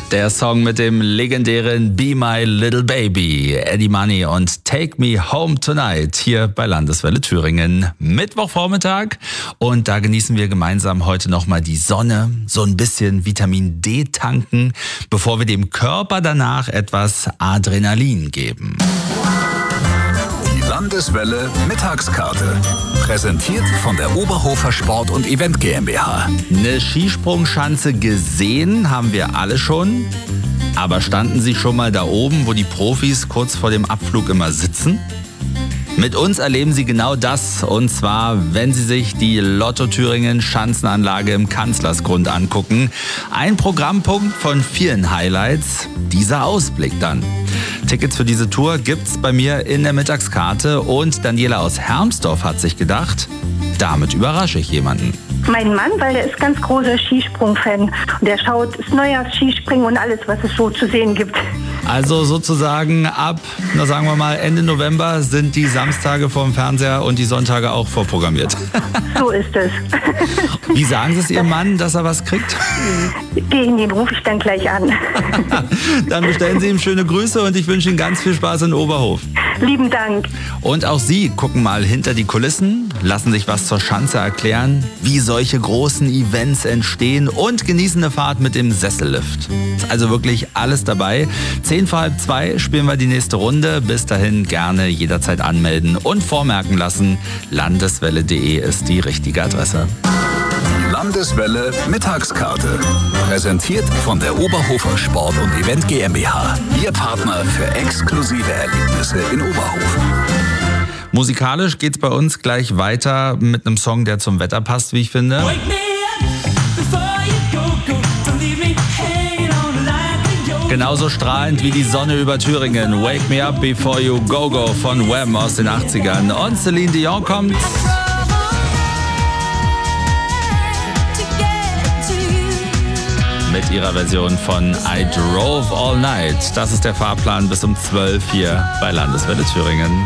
Der Song mit dem legendären Be My Little Baby, Eddie Money und Take Me Home Tonight hier bei Landeswelle Thüringen. Mittwochvormittag und da genießen wir gemeinsam heute nochmal die Sonne, so ein bisschen Vitamin D tanken, bevor wir dem Körper danach etwas Adrenalin geben. Landeswelle Mittagskarte. Präsentiert von der Oberhofer Sport und Event GmbH. Eine Skisprungschanze gesehen haben wir alle schon. Aber standen Sie schon mal da oben, wo die Profis kurz vor dem Abflug immer sitzen? Mit uns erleben Sie genau das, und zwar, wenn Sie sich die Lotto Thüringen Schanzenanlage im Kanzlersgrund angucken. Ein Programmpunkt von vielen Highlights, dieser Ausblick dann. Tickets für diese Tour gibt's bei mir in der Mittagskarte und Daniela aus Hermsdorf hat sich gedacht, damit überrasche ich jemanden. Mein Mann, weil der ist ganz großer Skisprung-Fan und der schaut das Neujahrs-Skispringen und alles, was es so zu sehen gibt. Also sozusagen ab, sagen wir mal, Ende November sind die Samstage vorm Fernseher und die Sonntage auch vorprogrammiert. So ist es. Wie sagen Sie es Ihrem Mann, dass er was kriegt? Den rufe ich dann gleich an. Dann bestellen Sie ihm schöne Grüße und ich wünsche Ihnen ganz viel Spaß in Oberhof. Lieben Dank. Und auch Sie gucken mal hinter die Kulissen, lassen sich was zur Schanze erklären, wie solche großen Events entstehen und genießen eine Fahrt mit dem Sessellift. Ist also wirklich alles dabei. 1:10 spielen wir die nächste Runde. Bis dahin gerne jederzeit anmelden und vormerken lassen. Landeswelle.de ist die richtige Adresse. Landeswelle Mittagskarte. Präsentiert von der Oberhofer Sport und Event GmbH. Ihr Partner für exklusive Erlebnisse in Oberhof. Musikalisch geht's bei uns gleich weiter mit einem Song, der zum Wetter passt, wie ich finde. Genauso strahlend wie die Sonne über Thüringen. Wake Me Up Before You Go Go von Wham aus den 80ern. Und Celine Dion kommt. Mit ihrer Version von I Drove All Night. Das ist der Fahrplan bis um 12 hier bei Landeswelle Thüringen.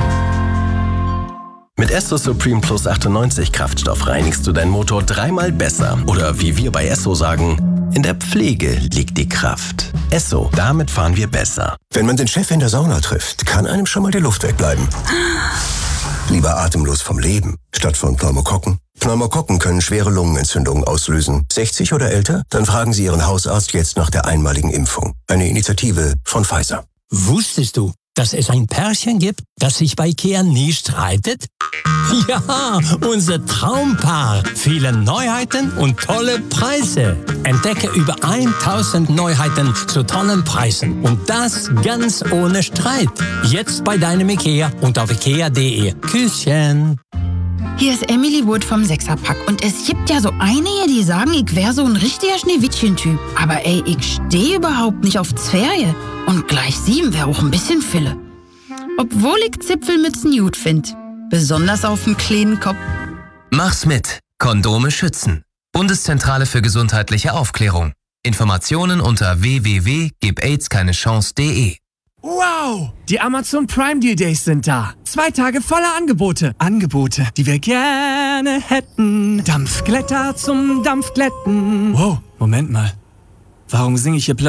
Mit Esso Supreme Plus 98 Kraftstoff reinigst du deinen Motor 3-mal besser. Oder wie wir bei Esso sagen, in der Pflege liegt die Kraft. Esso, damit fahren wir besser. Wenn man den Chef in der Sauna trifft, kann einem schon mal die Luft wegbleiben. Lieber atemlos vom Leben, statt von Pneumokokken. Pneumokokken können schwere Lungenentzündungen auslösen. 60 oder älter? Dann fragen Sie Ihren Hausarzt jetzt nach der einmaligen Impfung. Eine Initiative von Pfizer. Wusstest du, dass es ein Pärchen gibt, das sich bei IKEA nie streitet? Ja, unser Traumpaar. Viele Neuheiten und tolle Preise. Entdecke über 1000 Neuheiten zu tollen Preisen. Und das ganz ohne Streit. Jetzt bei deinem IKEA und auf ikea.de. Küsschen. Hier ist Emily Wood vom Sechserpack und es gibt ja so einige, die sagen, ich wäre so ein richtiger Schneewittchen-Typ. Aber ey, ich stehe überhaupt nicht auf Zwerge. Und gleich 7 wäre auch ein bisschen Fille. Obwohl ich Zipfelmützen gut finde. Besonders auf dem kleinen Kopf. Mach's mit. Kondome schützen. Bundeszentrale für gesundheitliche Aufklärung. Informationen unter www.gibaids-keine-chance.de. Wow! Die Amazon Prime Deal Days sind da. 2 Tage voller Angebote. Angebote, die wir gerne hätten. Dampfglätter zum Dampfglätten. Wow, Moment mal. Warum singe ich hier plötzlich?